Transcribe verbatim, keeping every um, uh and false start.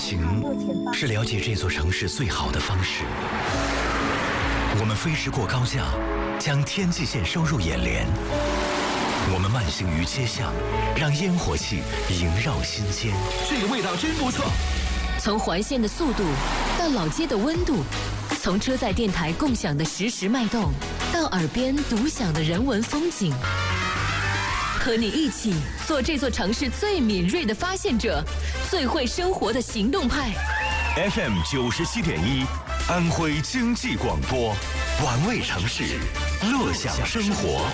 行是了解这座城市最好的方式。我们飞驰过高架，将天际线收入眼帘。我们慢行于街巷，让烟火气萦绕心间。 这个味道真不错。 从环线的速度到老街的温度，从车载电台共享的实时脉动，到耳边独享的人文风景。和你一起做这座城市最敏锐的发现者，最会生活的行动派。 F M 九十七点一，安徽经济广播，玩味城市，乐享生活。